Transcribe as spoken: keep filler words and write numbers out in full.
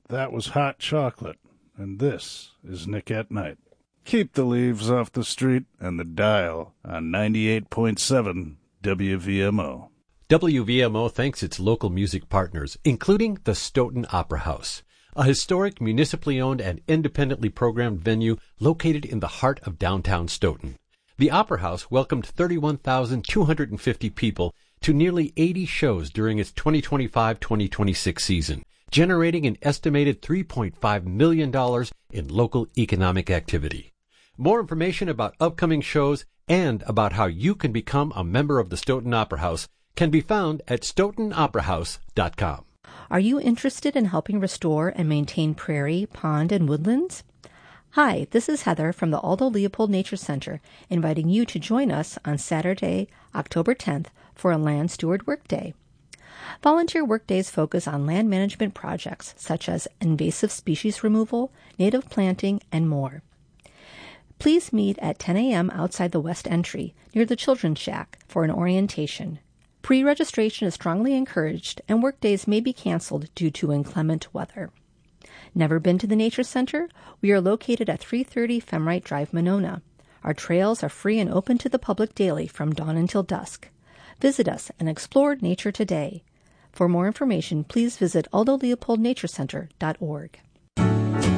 That was Hot Chocolate, and this is Nick at Night. Keep the leaves off the street and the dial on ninety-eight point seven W V M O. W V M O thanks its local music partners, including the Stoughton Opera House, a historic municipally owned and independently programmed venue located in the heart of downtown Stoughton. The Opera House welcomed thirty-one thousand two hundred fifty people to nearly eighty shows during its twenty twenty-five twenty twenty-six season, generating an estimated three point five million dollars in local economic activity. More information about upcoming shows and about how you can become a member of the Stoughton Opera House can be found at stoughton opera house dot com. Are you interested in helping restore and maintain prairie, pond, and woodlands? Hi, this is Heather from the Aldo Leopold Nature Center, inviting you to join us on Saturday, October tenth, for a Land Steward Workday. Volunteer workdays focus on land management projects such as invasive species removal, native planting, and more. Please meet at ten a.m. outside the West Entry, near the Children's Shack, for an orientation. Pre-registration is strongly encouraged, and workdays may be canceled due to inclement weather. Never been to the Nature Center? We are located at three thirty Femrite Drive, Monona. Our trails are free and open to the public daily from dawn until dusk. Visit us and explore nature today. For more information, please visit aldo leopold nature center dot org.